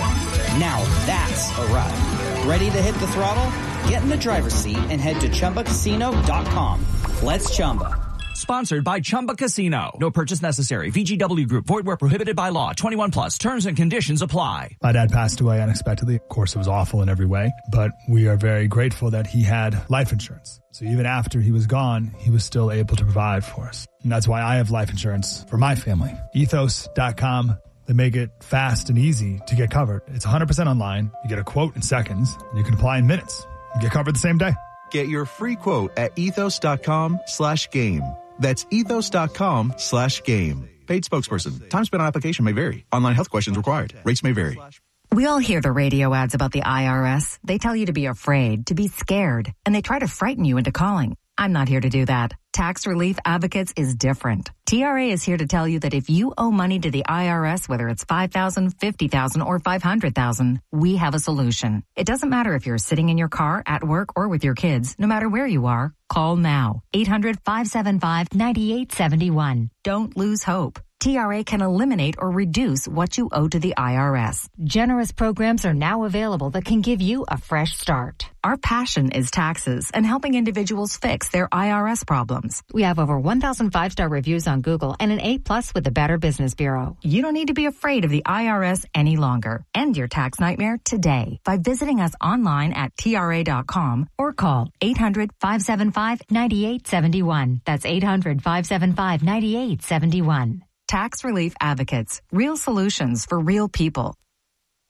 Now that's a ride. Ready to hit the throttle? Get in the driver's seat and head to Chumba Casino dot com. Let's Chumba. Sponsored by Chumba Casino. No purchase necessary. V G W Group. Void where prohibited by law. twenty-one plus. Terms and conditions apply. My dad passed away unexpectedly. Of course, it was awful in every way, but we are very grateful that he had life insurance. So even after he was gone, he was still able to provide for us. And that's why I have life insurance for my family. Ethos dot com. They make it fast and easy to get covered. It's one hundred percent online. You get a quote in seconds, and you can apply in minutes. You get covered the same day. Get your free quote at ethos dot com slash game. That's ethos dot com slash game. Paid spokesperson. Time spent on application may vary. Online health questions required. Rates may vary. We all hear the radio ads about the I R S. They tell you to be afraid, to be scared, and they try to frighten you into calling. I'm not here to do that. Tax Relief Advocates is different. T R A is here to tell you that if you owe money to the I R S, whether it's five thousand dollars, fifty thousand dollars, or five hundred thousand dollars, we have a solution. It doesn't matter if you're sitting in your car, at work, or with your kids. No matter where you are, call now. eight hundred, five seven five, nine eight seven one. Don't lose hope. T R A can eliminate or reduce what you owe to the I R S. Generous programs are now available that can give you a fresh start. Our passion is taxes and helping individuals fix their I R S problems. We have over one thousand five-star reviews on Google and an A plus with the Better Business Bureau. You don't need to be afraid of the I R S any longer. End your tax nightmare today by visiting us online at T R A dot com or call eight hundred, five seven five, nine eight seven one. That's eight hundred, five seven five, nine eight seven one. Tax Relief Advocates. Real solutions for real people.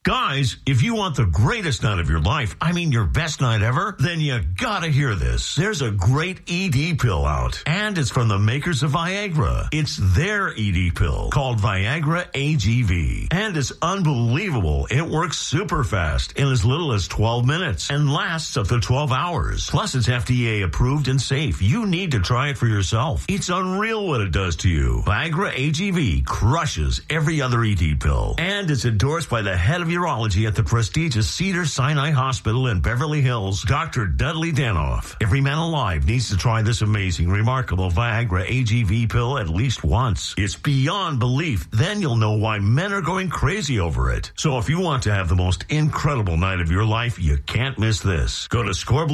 Guys, if you want the greatest night of your life, I mean your best night ever, then you gotta hear this. There's a great E D pill out, and it's from the makers of Viagra. It's their E D pill called Viagra A G V, and it's unbelievable. It works super fast in as little as twelve minutes and lasts up to twelve hours. Plus, it's F D A approved and safe. You need to try it for yourself. It's unreal what it does to you. Viagra A G V crushes every other E D pill, and it's endorsed by the head of urology at the prestigious Cedars-Sinai Hospital in Beverly Hills, Doctor Dudley Danoff. Every man alive needs to try this amazing, remarkable Viagra A G V pill at least once. It's beyond belief. Then you'll know why men are going crazy over it. So if you want to have the most incredible night of your life, you can't miss this. Go to score